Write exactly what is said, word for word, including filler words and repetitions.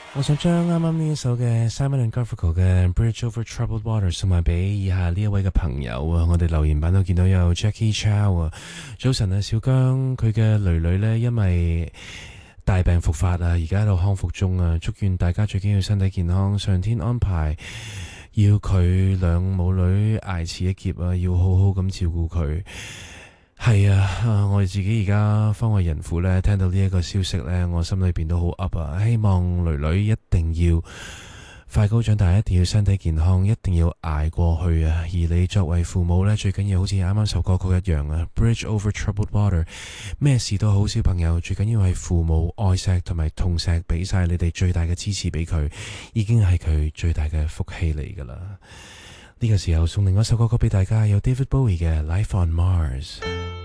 我想將啱啱呢一首嘅 Simon and Garfunkel 嘅 Bridge Over Troubled Water 送埋俾以下呢一位嘅朋友啊！我哋留言板都見到有 Jackie Chow 啊，早晨啊，小姜佢嘅女女呢，因為大病復發啊，而家喺度康復中啊，祝願大家最緊要身體健康，上天安排要佢兩母女捱此一劫啊，要好好咁照顧佢。係啊，我哋自己而家方為人父呢，聽到呢一個消息呢，我心裏邊都好 up 啊！希望女女一定要快高長大，一定要身體健康，一定要捱過去啊！而你作為父母呢，最緊要好似啱啱首歌曲一樣啊 ，Bridge Over Troubled Water，咩事都好，小朋友最緊要係父母愛錫同埋痛錫，俾晒你哋最大嘅支持俾佢，已經係佢最大嘅福氣嚟噶啦！呢個時候送另外一首歌曲俾大家，有 David Bowie 嘅《Life on Mars》。